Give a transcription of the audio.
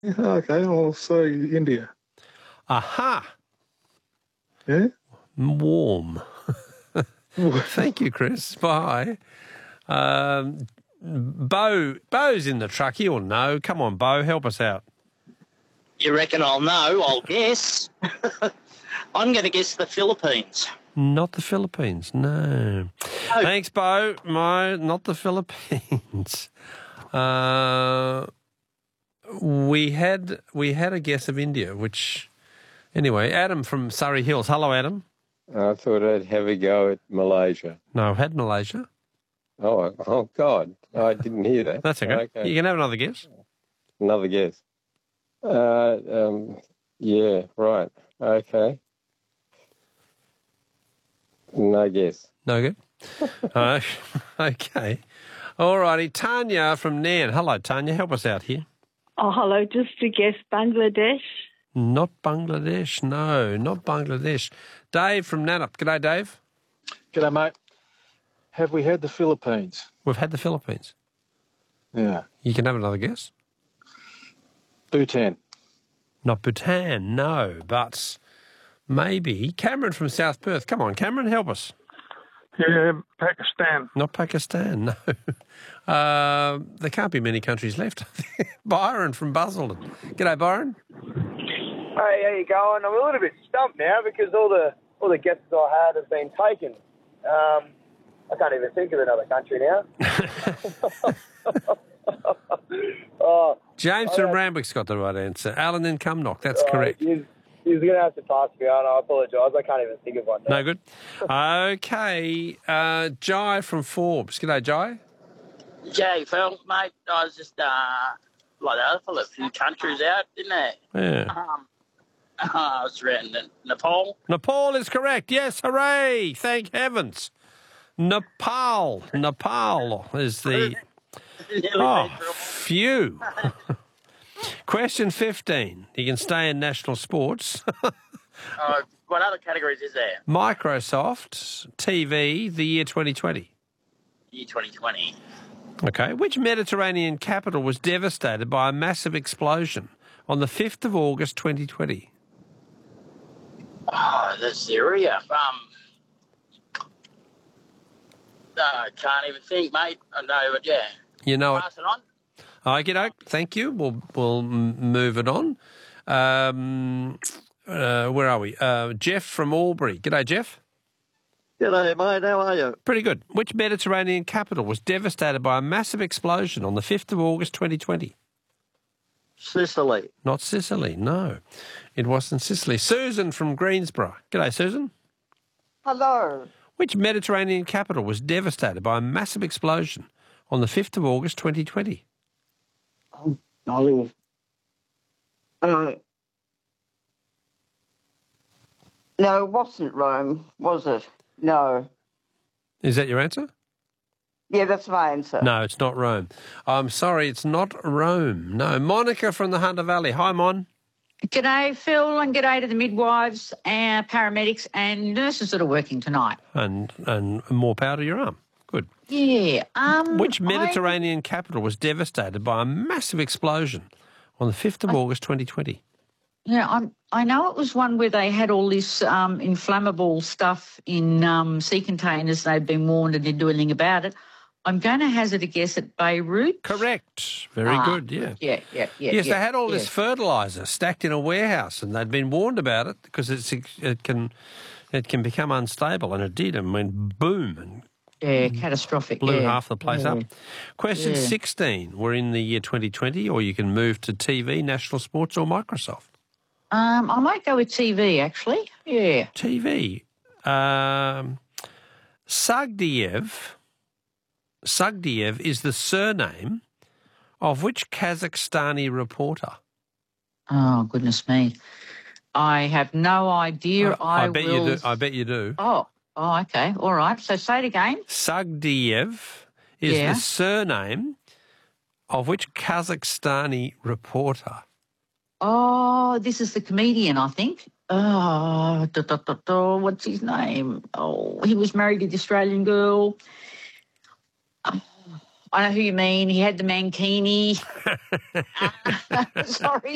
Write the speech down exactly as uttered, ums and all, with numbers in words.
Yeah, okay, I'll say India. Aha! Yeah? Warm. Thank you, Chris. Bye. Um, Bo, Bo's in the truck. He'll know. Come on, Bo, help us out. You reckon I'll know? I'll guess. I'm going to guess the Philippines. Not the Philippines, no. Oh. Thanks, Bo. My, not the Philippines. Uh, we had we had a guess of India, which anyway. Adam from Surrey Hills. Hello, Adam. I thought I'd have a go at Malaysia. No, I've had Malaysia. Oh, oh God! I didn't hear that. That's okay. okay. You can have another guess. Another guess. Uh, um, yeah, right. Okay. No guess. No good? uh, okay. All righty. Tanya from Nairn. Hello, Tanya. Help us out here. Oh, hello. Just to guess, Bangladesh. Not Bangladesh. No, not Bangladesh. Dave from Nannup. G'day, Dave. G'day, mate. Have we had the Philippines? We've had the Philippines. Yeah. You can have another guess. Bhutan. Not Bhutan, no, but maybe. Cameron from South Perth. Come on, Cameron, help us. Yeah, Pakistan. Not Pakistan, no. Uh, there can't be many countries left. Byron from Busselton. G'day, Byron. Hey, how you going? I'm a little bit stumped now because all the all the guesses I had have been taken. Um, I can't even think of another country now. oh, James from Randwick's got the right answer. Alan in Cumnock, that's oh, correct. He's, he's going to have to pass me on. I apologise. I can't even think of one now. No good. Okay, uh, Jai from Forbes. G'day, Jai. Jay, Phil, mate, I was just, uh, like the other fella, a few countries out, didn't they? Yeah. Um, I was around Nepal. Nepal is correct. Yes, hooray. Thank heavens. Nepal. Nepal is the... Oh, phew. Question fifteen. You can stay in national sports. uh, what other categories is there? Microsoft, T V, the year twenty twenty. Year twenty twenty. Okay. Which Mediterranean capital was devastated by a massive explosion on the fifth of August twenty twenty? Oh, the Syria. Um, uh, can't even think, mate. I know, but yeah. You know Pass it on. Okie doke. Thank you. We'll we'll move it on. Um, uh, where are we? Uh, Jeff from Albury. G'day, Jeff. G'day, mate. How are you? Pretty good. Which Mediterranean capital was devastated by a massive explosion on the fifth of August twenty twenty? Sicily. Not Sicily, no. It wasn't Sicily. Susan from Greensborough. G'day, Susan. Hello. Which Mediterranean capital was devastated by a massive explosion on the fifth of August twenty twenty? Oh, golly. Uh, no, it wasn't Rome, was it? No. Is that your answer? Yeah, that's my answer. No, it's not Rome. I'm sorry, it's not Rome. No. Monica from the Hunter Valley. Hi, Mon. G'day, Phil, and g'day to the midwives and paramedics and nurses that are working tonight. And and more power to your arm. Good. Yeah. Um, Which Mediterranean I... capital was devastated by a massive explosion on the fifth of I... August twenty twenty? Yeah, I'm, I know it was one where they had all this um, inflammable stuff in um, sea containers. They'd been warned and didn't do anything about it. I'm going to hazard a guess at Beirut. Correct. Very ah, good, yeah. Yeah, yeah, yeah. Yes, yeah, they had all yeah. this fertiliser stacked in a warehouse and they'd been warned about it because it's, it can it can become unstable, and it did. I mean, boom. And yeah, catastrophic. Blew yeah. half the place yeah. up. Question yeah. sixteen. We're in the year twenty twenty, or you can move to T V, National Sports, or Microsoft. Um, I might go with T V, actually. Yeah. T V. Um, Sagdiev... Sagdiev is the surname of which Kazakhstani reporter? Oh, goodness me. I have no idea. I, I, I bet will... you do. I bet you do. Oh, oh, okay. All right. So say it again. Sagdiev is yeah. the surname of which Kazakhstani reporter? Oh, this is the comedian, I think. Oh, da, da, da, da, what's his name? Oh, he was married to the Australian girl. Oh, I know who you mean. He had the mankini. uh, sorry.